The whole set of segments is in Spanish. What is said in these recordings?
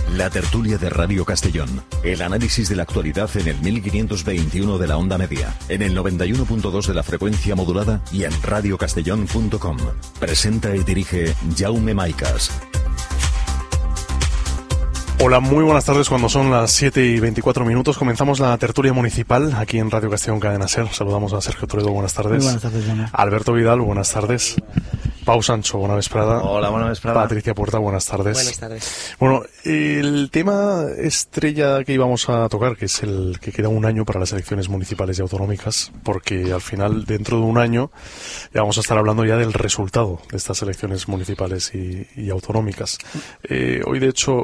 La tertulia de Radio Castellón. El análisis de la actualidad en el 1521 de la onda media, en el 91.2 de la frecuencia modulada y en radiocastellón.com. Presenta y dirige Jaume Maicas. Hola, muy buenas tardes. Cuando son las 7:24, comenzamos la tertulia municipal aquí en Radio Castellón Cadena Ser. Saludamos a Sergio Toledo, buenas tardes. Muy buenas tardes, Jaume. Alberto Vidal, buenas tardes. Pau Sancho, buena vesprada. Hola, buena vesprada. Patricia Puerta, buenas tardes. Buenas tardes. Bueno, el tema estrella que íbamos a tocar, que es el que queda un año para las elecciones municipales y autonómicas, porque al final, dentro de un año, ya vamos a estar hablando ya del resultado de estas elecciones municipales y autonómicas. Hoy, de hecho,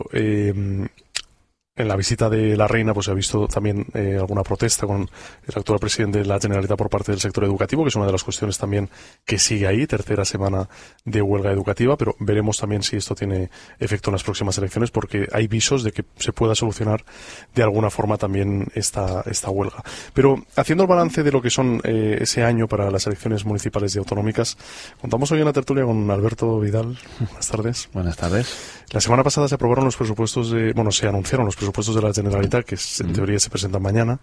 en la visita de la reina, pues se ha visto también alguna protesta con el actual presidente de la Generalitat por parte del sector educativo, que es una de las cuestiones también que sigue ahí, tercera semana de huelga educativa, pero veremos también si esto tiene efecto en las próximas elecciones, porque hay visos de que se pueda solucionar de alguna forma también esta huelga. Pero haciendo el balance de lo que son ese año para las elecciones municipales y autonómicas, contamos hoy en la tertulia con Alberto Vidal. Buenas tardes. Buenas tardes. La semana pasada se aprobaron los presupuestos se anunciaron los presupuestos de la Generalitat, que en teoría se presentan mañana.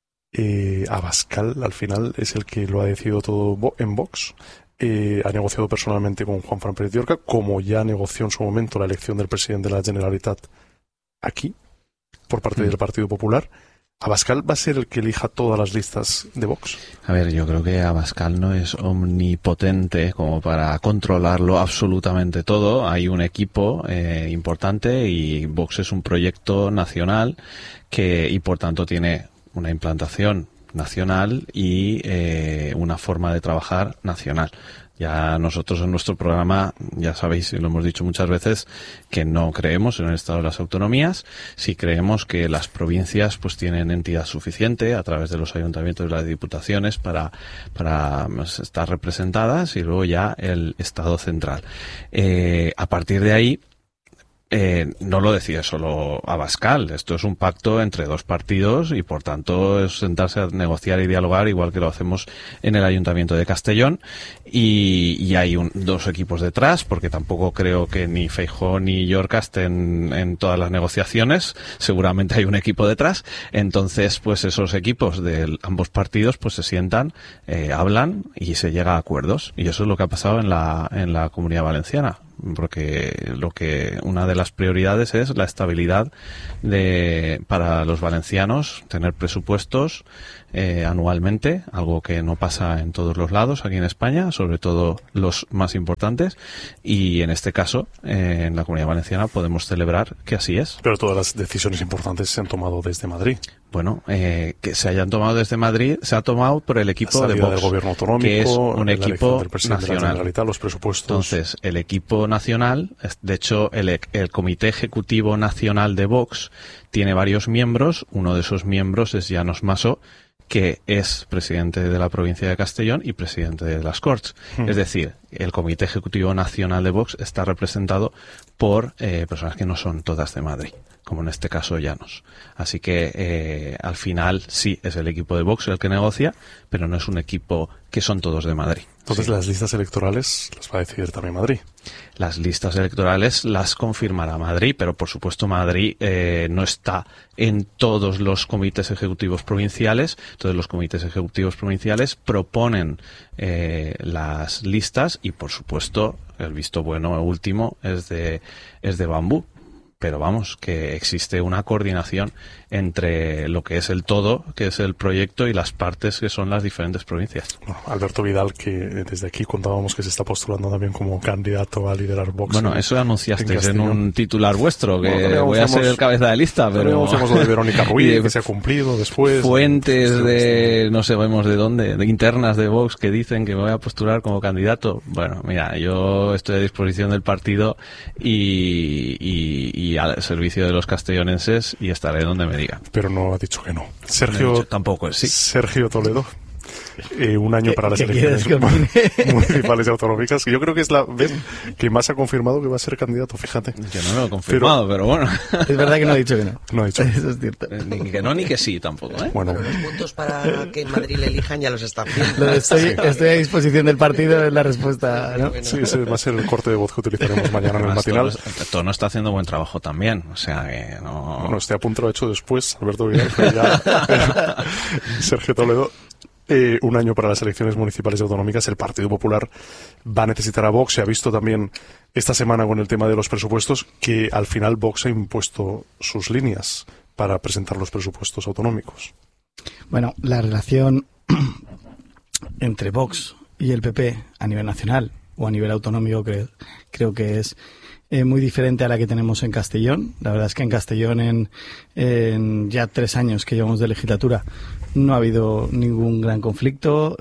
Abascal, al final, es el que lo ha decidido todo en Vox. Ha negociado personalmente con Juan Fran Pérez de Orca, como ya negoció en su momento la elección del presidente de la Generalitat aquí, por parte del Partido Popular. ¿Abascal va a ser el que elija todas las listas de Vox? A ver, yo creo que Abascal no es omnipotente como para controlarlo absolutamente todo. Hay un equipo importante y Vox es un proyecto nacional y por tanto tiene una implantación nacional y una forma de trabajar nacional. Ya nosotros en nuestro programa, ya sabéis y lo hemos dicho muchas veces, que no creemos en el Estado de las autonomías. Sí creemos que las provincias pues tienen entidad suficiente a través de los ayuntamientos y las diputaciones para estar representadas, y luego ya el Estado central. A partir de ahí, no lo decide solo Abascal, esto es un pacto entre dos partidos y por tanto es sentarse a negociar y dialogar, igual que lo hacemos en el Ayuntamiento de Castellón, y hay dos equipos detrás, porque tampoco creo que ni Feijóo ni Llorca estén en todas las negociaciones, seguramente hay un equipo detrás. Entonces pues esos equipos de ambos partidos pues se sientan, hablan y se llega a acuerdos, y eso es lo que ha pasado en la Comunidad Valenciana, porque una de las prioridades es la estabilidad para los valencianos, tener presupuestos anualmente, algo que no pasa en todos los lados aquí en España, sobre todo los más importantes, y en este caso en la Comunidad Valenciana podemos celebrar que así es. Pero todas las decisiones importantes se han tomado desde Madrid. Bueno, que se hayan tomado desde Madrid, se ha tomado por el equipo de Vox, del gobierno autonómico, que es un equipo del presidente nacional. De la Generalitat, los presupuestos. Entonces, el equipo nacional, de hecho, el Comité Ejecutivo Nacional de Vox tiene varios miembros. Uno de esos miembros es Llanos Massó, que es presidente de la provincia de Castellón y presidente de las Corts. Es decir, el Comité Ejecutivo Nacional de Vox está representado por personas que no son todas de Madrid, como en este caso Llanos. Así que al final sí es el equipo de Vox el que negocia, pero no es un equipo que son todos de Madrid. Entonces sí. Las listas electorales las va a decidir también Madrid. Las listas electorales las confirmará Madrid, pero por supuesto Madrid no está en todos los comités ejecutivos provinciales. Entonces los comités ejecutivos provinciales proponen las listas y por supuesto el visto bueno último es de Bambú. Pero vamos, que existe una coordinación entre lo que es el todo, que es el proyecto, y las partes que son las diferentes provincias. Bueno, Alberto Vidal, que desde aquí contábamos que se está postulando también como candidato a liderar Vox. Bueno, eso anunciasteis en un titular vuestro, que voy a ser el cabeza de lista, pero... Hacemos lo de Verónica Ruiz, que se ha cumplido después. Fuentes de, no sabemos de dónde, de internas de Vox, que dicen que me voy a postular como candidato. Bueno, mira, yo estoy a disposición del partido y al servicio de los castellonenses, y estaré donde me digan. Pero no ha dicho que no. Sergio tampoco es sí. Sergio Toledo. un año para las elecciones municipales y autonómicas. Yo creo que es la vez que más ha confirmado que va a ser candidato, fíjate. Yo no lo he confirmado, pero bueno. Es verdad que no ha dicho que no. No ha dicho. Eso es cierto. Ni que no, ni que sí tampoco, ¿eh? Bueno. Pero los votos para que en Madrid le elijan ya los están viendo. Estoy a disposición del partido en la respuesta, ¿no? Sí, ese va a ser el corte de voz que utilizaremos mañana en el matinal. Tono está haciendo buen trabajo también, o sea que no... Bueno, este apunte lo ha hecho después Alberto Vidal, pero ya Sergio Toledo. Un año para las elecciones municipales y autonómicas. El Partido Popular va a necesitar a Vox. Se ha visto también esta semana con el tema de los presupuestos que al final Vox ha impuesto sus líneas para presentar los presupuestos autonómicos. Bueno, la relación entre Vox y el PP a nivel nacional o a nivel autonómico creo que es muy diferente a la que tenemos en Castellón. La verdad es que en Castellón en ya 3 años que llevamos de legislatura no ha habido ningún gran conflicto.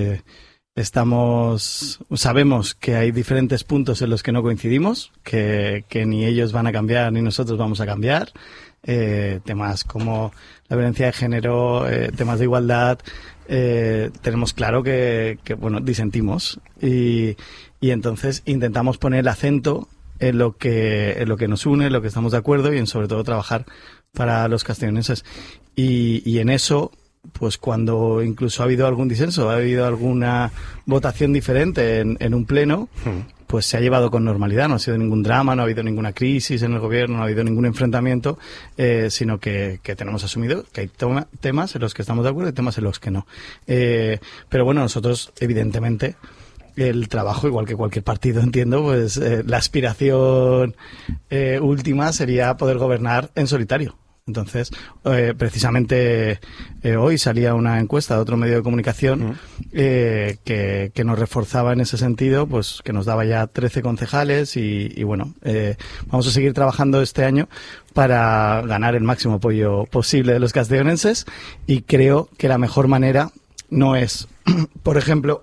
Sabemos que hay diferentes puntos en los que no coincidimos, que ni ellos van a cambiar ni nosotros vamos a cambiar. Temas como la violencia de género, temas de igualdad, tenemos claro que bueno, disentimos y entonces intentamos poner el acento en lo que nos une, en lo que estamos de acuerdo y en sobre todo trabajar para los castellonenses. Y en eso, pues cuando incluso ha habido algún disenso, ha habido alguna votación diferente en un pleno, pues se ha llevado con normalidad, no ha sido ningún drama, no ha habido ninguna crisis en el gobierno, no ha habido ningún enfrentamiento, sino que tenemos asumido que hay temas en los que estamos de acuerdo y temas en los que no. Pero bueno, nosotros evidentemente el trabajo, igual que cualquier partido, entiendo, pues la aspiración última sería poder gobernar en solitario. Entonces, precisamente hoy salía una encuesta de otro medio de comunicación que nos reforzaba en ese sentido, pues que nos daba ya 13 concejales y bueno, vamos a seguir trabajando este año para ganar el máximo apoyo posible de los castellonenses y creo que la mejor manera no es, por ejemplo,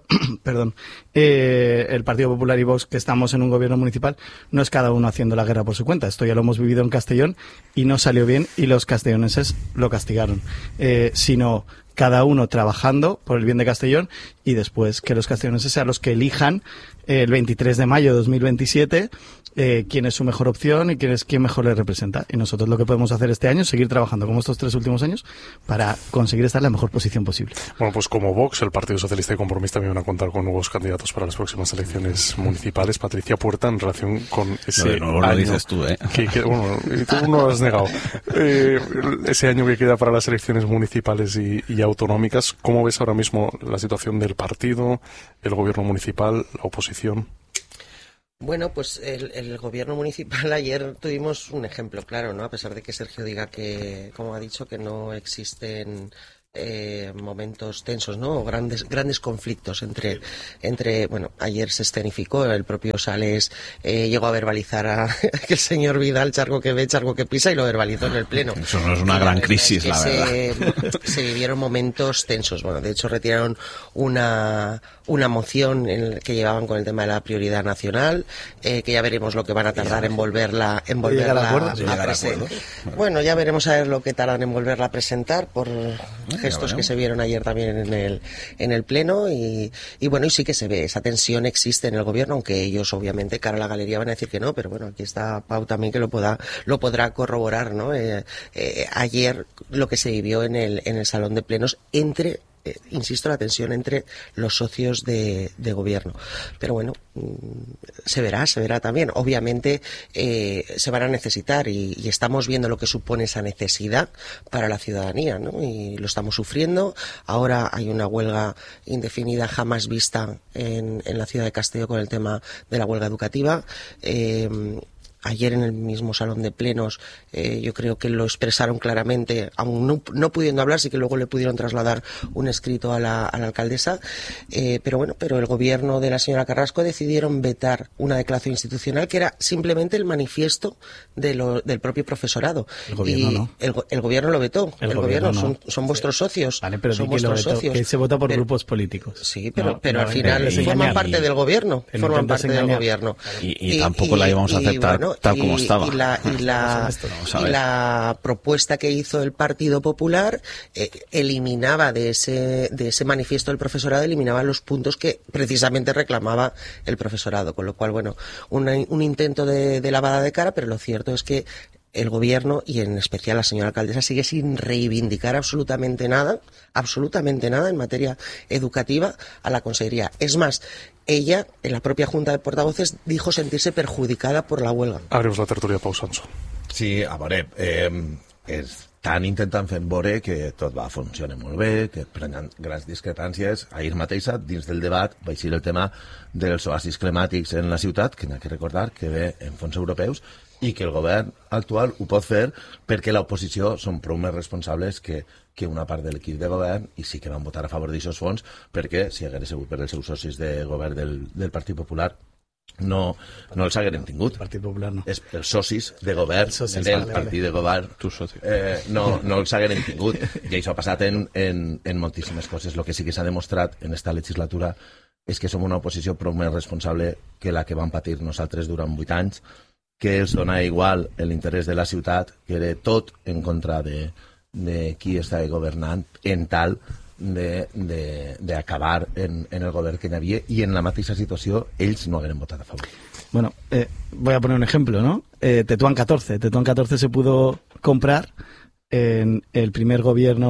el Partido Popular y Vox, que estamos en un gobierno municipal, no es cada uno haciendo la guerra por su cuenta. Esto ya lo hemos vivido en Castellón y no salió bien y los castellonenses lo castigaron. Sino cada uno trabajando por el bien de Castellón y después que los castellonenses sean los que elijan el 23 de mayo de 2027 quién es su mejor opción y quién mejor les representa. Y nosotros lo que podemos hacer este año es seguir trabajando como estos 3 últimos años para conseguir estar en la mejor posición posible. Bueno, pues como Vox, el Partido Socialista y Compromís también van a contar con nuevos candidatos para las próximas elecciones municipales. Patricia Puerta, en relación con ese no, año... lo dices tú, ¿eh? Bueno, y tú no lo has negado. Ese año que queda para las elecciones municipales y autonómicas, ¿cómo ves ahora mismo la situación del partido, el gobierno municipal, la oposición? Bueno, pues el gobierno municipal ayer tuvimos un ejemplo claro, ¿no? A pesar de que Sergio diga que, como ha dicho, que no existen momentos tensos, ¿no? O grandes conflictos entre bueno, ayer se escenificó, el propio Sales llegó a verbalizar a que el señor Vidal, charco que ve, charco que pisa, y lo verbalizó en el pleno. Eso no es una gran crisis, la verdad. Se vivieron momentos tensos. Bueno, de hecho retiraron una moción que llevaban con el tema de la prioridad nacional, que ya veremos lo que van a tardar en volverla a presentar. Bueno, ya veremos a ver lo que tardan en volverla a presentar por gestos que se vieron ayer también en el pleno y bueno, y sí que se ve, esa tensión existe en el gobierno, aunque ellos obviamente cara a la galería van a decir que no, pero bueno, aquí está Pau también que lo podrá corroborar, ¿no? Ayer lo que se vivió en el salón de plenos entre insisto, la tensión entre los socios de gobierno. Pero bueno, se verá también. Obviamente se van a necesitar y estamos viendo lo que supone esa necesidad para la ciudadanía, ¿no? Y lo estamos sufriendo. Ahora hay una huelga indefinida jamás vista en la ciudad de Castelló con el tema de la huelga educativa. Ayer en el mismo salón de plenos yo creo que lo expresaron claramente, aún no pudiendo hablar, sí que luego le pudieron trasladar un escrito a la alcaldesa, pero el gobierno de la señora Carrasco decidieron vetar una declaración institucional que era simplemente el manifiesto del propio profesorado. El gobierno no. El gobierno lo vetó. El gobierno no. Son vuestros socios. Vale, pero son vuestros socios. Que se vota por grupos políticos. Sí, pero al final forman parte del gobierno. Forman parte del gobierno. Y tampoco la íbamos a aceptar Bueno, tal como estaba. Y la propuesta que hizo el Partido Popular eliminaba de ese manifiesto del profesorado, eliminaba los puntos que precisamente reclamaba el profesorado, con lo cual, bueno, un intento de lavada de cara, pero lo cierto es que el gobierno, y en especial la señora alcaldesa, sigue sin reivindicar absolutamente nada en materia educativa a la consejería. Es más, ella, en la propia Junta de Portavoces, dijo sentirse perjudicada por la huelga. Abrimos la tertúlia, Pau Sancho. Sí, a veure, estan intentant fer veure que tot va funcionar molt bé, que prenen grans discrepàncies. Ahir mateixa, dins del debat, va eixir el tema dels oasis climàtics en la ciutat, que n'ha que recordar que ve en fons europeus, i que el govern actual ho pot fer perquè l'oposició són prou més responsables que una part de l'equip de govern, i sí que van votar a favor d'aixòs fons, perquè si hagués sigut per els seus socis de govern del Partit Popular no els hagueren tingut. El Partit Popular no. Els socis de govern del partit de govern no els hagueren tingut, i això ha passat en moltíssimes coses. El que sí que s'ha demostrat en esta legislatura és que som una oposició prou més responsable que la que vam patir nosaltres durant 8 anys, que els dona igual l'interès de la ciutat, que era tot en contra de qui estava governant, en tal d'acabar en el govern que hi havia, i en la mateixa situació ells no hagueren votat a favor. Bueno, voy a poner un ejemplo, ¿no? Tetuán 14 se pudo comprar en el primer gobierno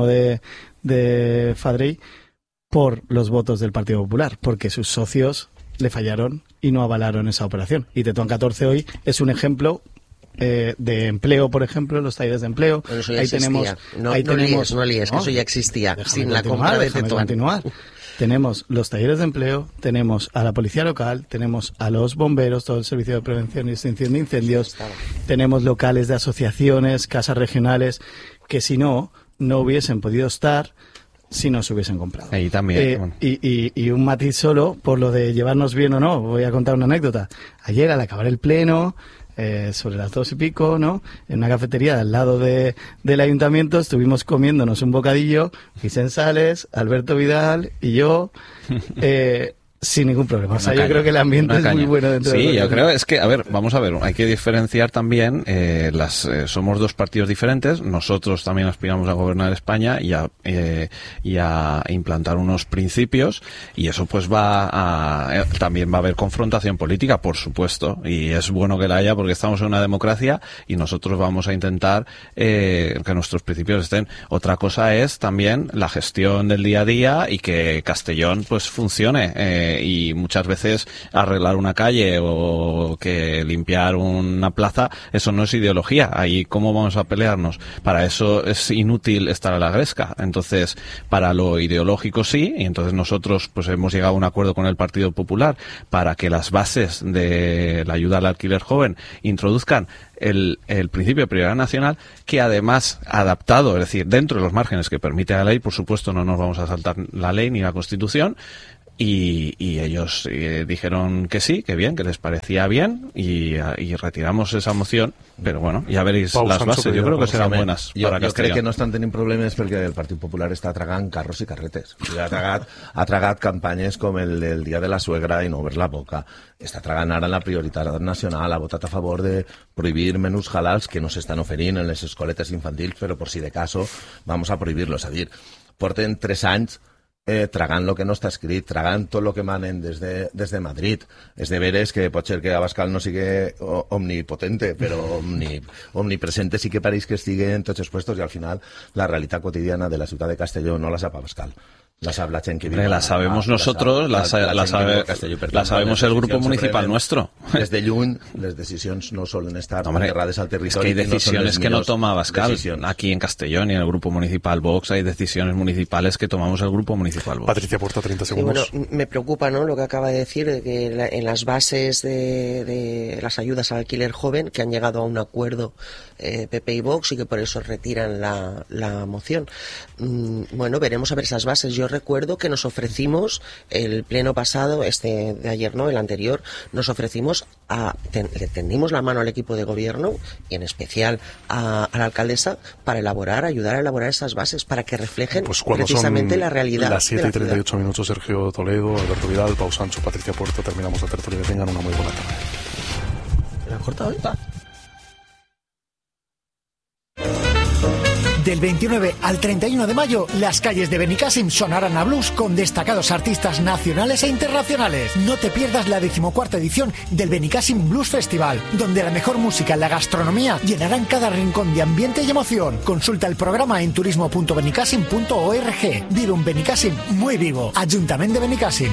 de Fadrey por los votos del Partido Popular, porque sus socios le fallaron y no avalaron esa operación. Y Tetuán 14 hoy es un ejemplo de empleo, por ejemplo, los talleres de empleo. Bueno, eso ya existía. No líes, que eso ya existía. Sin la compra de Tetuán. Tenemos los talleres de empleo, tenemos a la policía local, tenemos a los bomberos, todo el servicio de prevención y extinción de incendios, tenemos locales de asociaciones, casas regionales, que si no hubiesen podido estar si no se hubiesen comprado. Ahí también. Y un matiz solo, por lo de llevarnos bien o no, voy a contar una anécdota. Ayer, al acabar el pleno, sobre las 2:00, ¿no?, en una cafetería al lado del ayuntamiento, estuvimos comiéndonos un bocadillo, Vicente Sales, Alberto Vidal y yo, sin ningún problema. O sea, yo creo que el ambiente es muy bueno dentro del yo creo, es que, a ver, vamos a ver, hay que diferenciar también, somos dos partidos diferentes, nosotros también aspiramos a gobernar España y a implantar unos principios, y eso pues también va a haber confrontación política, por supuesto, y es bueno que la haya porque estamos en una democracia y nosotros vamos a intentar que nuestros principios estén. Otra cosa es también la gestión del día a día y que Castellón pues funcione, y muchas veces arreglar una calle o que limpiar una plaza, eso no es ideología. Ahí, ¿cómo vamos a pelearnos? Para eso es inútil estar a la gresca. Entonces, para lo ideológico sí, y entonces nosotros pues hemos llegado a un acuerdo con el Partido Popular para que las bases de la ayuda al alquiler joven introduzcan el principio de prioridad nacional, que además adaptado, es decir, dentro de los márgenes que permite la ley, por supuesto no nos vamos a saltar la ley ni la Constitución. Y ellos dijeron que sí, que bien, que les parecía bien, y retiramos esa moción. Pero bueno, ya veréis las bases. Yo creo que serán buenas para Castellón. Jo crec que no estan tenint problemes perquè el Partit Popular està tragant carros i carretes. Ha tragat campanyes com el del Dia de la Suegra i no obrir la boca. Està tragant ara la prioritat nacional, ha votat a favor de prohibir menús halals que no s'estan oferint en les escoletes infantils, però por si de caso vamos a prohibirlos. És a dir, porten 3 anys tragant el que no està escrit, tragant tot el que manen des de Madrid. És de veres que pot ser que Abascal no sigui omnipotente, però omnipresente sí que pareix que estigui en tots els puestos, i al final la realitat quotidiana de la ciutat de Castelló no la sap Abascal. La sabe la gente que vive. La sabemos nosotros, la sabemos el grupo municipal nuestro. Desde lluny, les decisions no solen estar enterrades al territori. Es que hay decisiones que no toma Abascal. Aquí en Castellón y en el grupo municipal Vox hay decisiones municipales que tomamos el grupo municipal Vox. Patricia Puerta, 30 segundos. Bueno, me preocupa, ¿no?, lo que acaba de decir, de que en las bases de las ayudas al alquiler joven, que han llegado a un acuerdo PP y Vox, y que por eso retiran la moción. Bueno, veremos a ver esas bases. Yo recuerdo que nos ofrecimos el pleno pasado, de ayer no, el anterior, nos ofrecimos le tendimos la mano al equipo de gobierno y en especial a la alcaldesa para ayudar a elaborar esas bases para que reflejen precisamente la realidad. Las 7:38 minutos, Sergio Toledo, Alberto Vidal, Pau Sancho, Patricia Puerto, terminamos la tertulia. Que tengan una muy buena tarde. cortado, ¿eh? Del 29 al 31 de mayo, las calles de Benicàssim sonarán a blues con destacados artistas nacionales e internacionales. No te pierdas la 14ª edición del Benicàssim Blues Festival, donde la mejor música y la gastronomía llenarán cada rincón de ambiente y emoción. Consulta el programa en turismo.benicàssim.org. Vive un Benicàssim muy vivo. Ayuntamiento de Benicàssim.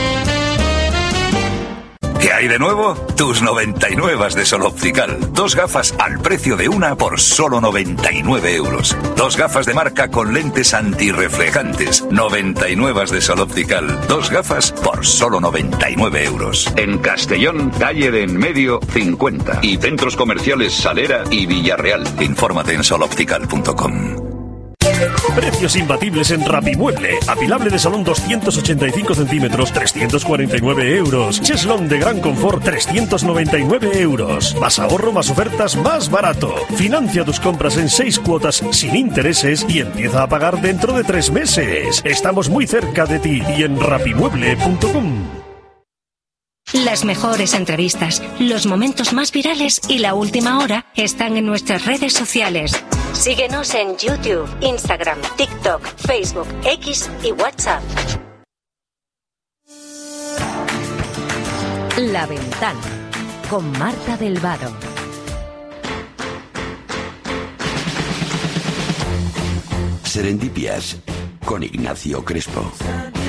¿Qué hay de nuevo? Tus 99 de Sol Optical. 2 gafas al precio de una por solo 99 euros. 2 gafas de marca con lentes antirreflejantes. 99 de Sol Optical. 2 gafas por solo 99 euros. En Castellón, calle de Enmedio 50. Y centros comerciales Salera y Villarreal. Infórmate en soloptical.com. Precios imbatibles en Rapimueble. Apilable de salón 285 centímetros, 349 euros. Cheslón de gran confort, 399 euros. Más ahorro, más ofertas, más barato. Financia tus compras en 6 cuotas sin intereses y empieza a pagar dentro de 3 meses. Estamos muy cerca de ti y en rapimueble.com. Las mejores entrevistas, los momentos más virales y la última hora están en nuestras redes sociales. Síguenos en YouTube, Instagram, TikTok, Facebook, X y WhatsApp. La Ventana, con Marta del Vado. Serendipias, con Ignacio Crespo.